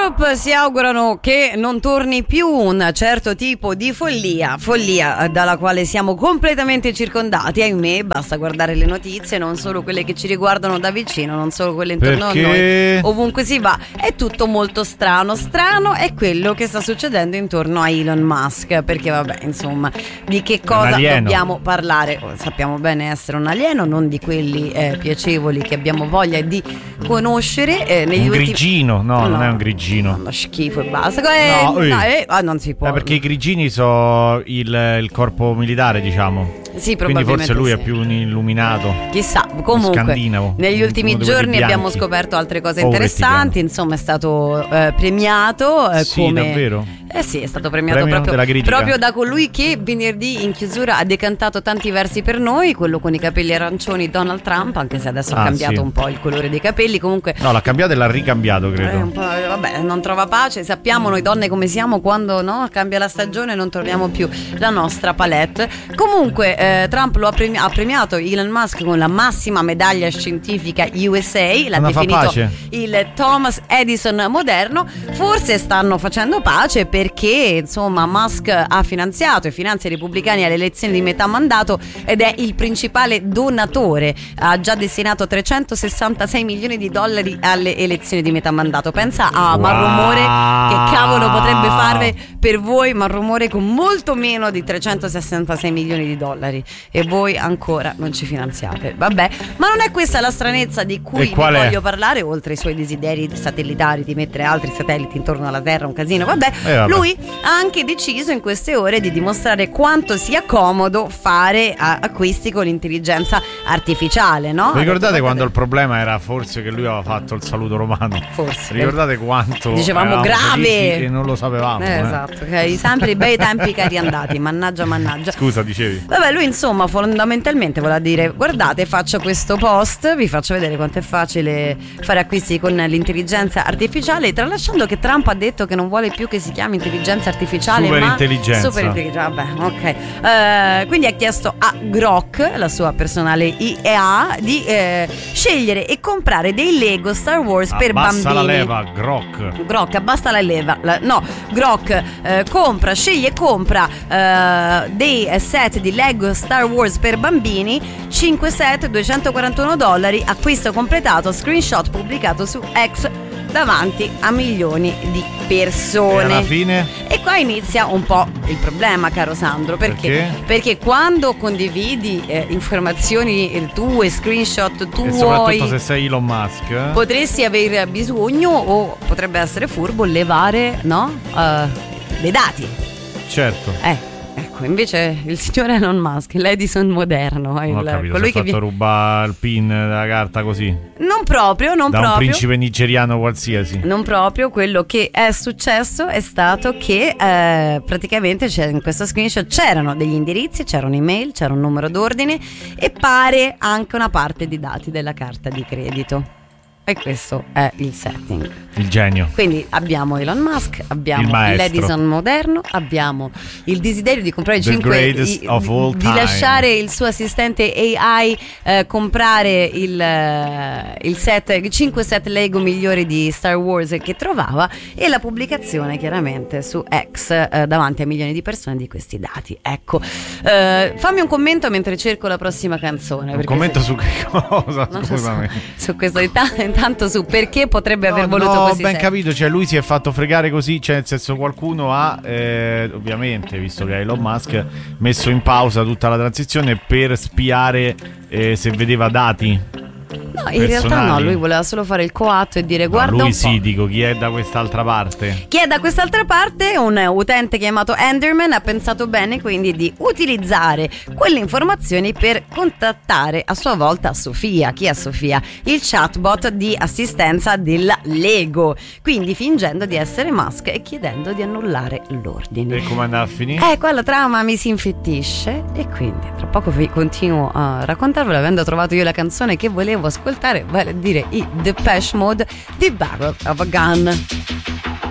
Europe si augurano che non torni più un certo tipo di follia dalla quale siamo completamente circondati. Ahimè, basta guardare le notizie, non solo quelle che ci riguardano da vicino, non solo quelle intorno a noi, ovunque si va, è tutto molto strano. Strano è quello che sta succedendo intorno a Elon Musk, perché vabbè, insomma, di che cosa dobbiamo parlare? Sappiamo bene essere un alieno, non di quelli piacevoli che abbiamo voglia di conoscere. Negli grigino, no, non è un grigino. No, schifo e basta. Non si può. Perché i grigini sono il corpo militare, diciamo. Sì, quindi forse lui è più un illuminato. Chissà, comunque negli ultimi giorni abbiamo scoperto altre cose interessanti. Insomma, è stato premiato sì, davvero? Sì, è stato premiato proprio da colui che venerdì in chiusura ha decantato tanti versi per noi, quello con i capelli arancioni, Donald Trump, anche se adesso ha cambiato un po' il colore dei capelli. Comunque no, l'ha cambiato e l'ha ricambiato, credo. Un po', vabbè, non trova pace. Sappiamo noi donne come siamo, quando cambia la stagione non troviamo più la nostra palette. Comunque Trump ha premiato Elon Musk con la massima medaglia scientifica USA, l'ha definito il Thomas Edison moderno. Forse stanno facendo pace perché insomma Musk ha finanziato e finanzia i repubblicani alle elezioni di metà mandato ed è il principale donatore. Ha già destinato $366 milioni alle elezioni di metà mandato. Pensa a Marrumore, che cavolo potrebbe fare per voi Marrumore con molto meno di $366 milioni e voi ancora non ci finanziate. Vabbè, ma non è questa la stranezza di cui vi voglio parlare, oltre ai suoi desideri satellitari di mettere altri satelliti intorno alla Terra, un casino. Vabbè. Lui ha anche deciso in queste ore di dimostrare quanto sia comodo fare acquisti con l'intelligenza artificiale, no? Ricordate quando il problema era forse che lui aveva fatto il saluto romano? Forse. Ricordate quanto dicevamo grave e non lo sapevamo. Esatto, okay. Sempre i bei tempi cari andati. Mannaggia. Scusa, dicevi. Vabbè, lui insomma fondamentalmente voleva dire: guardate, faccio questo post, vi faccio vedere quanto è facile fare acquisti con l'intelligenza artificiale, tralasciando che Trump ha detto che non vuole più che si chiami intelligenza artificiale, super ma superintelligenza. Vabbè, ok. Quindi ha chiesto a Grok, la sua personale IA, di scegliere e comprare dei Lego Star Wars per bambini. Abbassa la leva, Grok, abbassa la leva. Grok sceglie e compra dei set di Lego Star Wars per bambini, 5 set, $241, acquisto completato, screenshot pubblicato su X davanti a milioni di persone. E alla fine? E qua inizia un po' il problema, caro Sandro, perché quando condividi informazioni tue, screenshot tuoi, e soprattutto se sei Elon Musk, potresti aver bisogno, o potrebbe essere furbo, levare dei dati. Certo. Ecco, invece il signore Elon Musk, l'Edison moderno, non ho capito, colui che ruba il pin della carta così. Non proprio da un principe nigeriano qualsiasi. Non proprio. Quello che è successo è stato che praticamente in questo screenshot c'erano degli indirizzi, c'era un'email, c'era un numero d'ordine e pare anche una parte di dati della carta di credito. E questo è il setting. Il genio. Quindi abbiamo Elon Musk, abbiamo l'Edison moderno, abbiamo il desiderio di comprare di lasciare il suo assistente AI comprare il set, 5 set Lego migliori di Star Wars che trovava, e la pubblicazione chiaramente su X davanti a milioni di persone di questi dati. Ecco, fammi un commento mentre cerco la prossima canzone. Un commento su che cosa? Scusami. Su questo intanto su perché potrebbe aver voluto così. Ben capito, cioè lui si è fatto fregare così, cioè nel senso qualcuno ha ovviamente, visto che è Elon Musk, messo in pausa tutta la transizione per spiare se vedeva dati. No, in realtà no, lui voleva solo fare il coatto e dire guarda lui un po'. Sì, dico, chi è da quest'altra parte? Chi è da quest'altra parte? Un utente chiamato Enderman ha pensato bene quindi di utilizzare quelle informazioni per contattare a sua volta Sofia. Chi è Sofia? Il chatbot di assistenza della Lego, quindi fingendo di essere Musk e chiedendo di annullare l'ordine. E come andava a finire? Qua la trama mi si infettisce e quindi tra poco vi continuo a raccontarvelo, avendo trovato io la canzone che volevo ascoltare, vale a dire i Depeche Mode di Barrel of a Gun.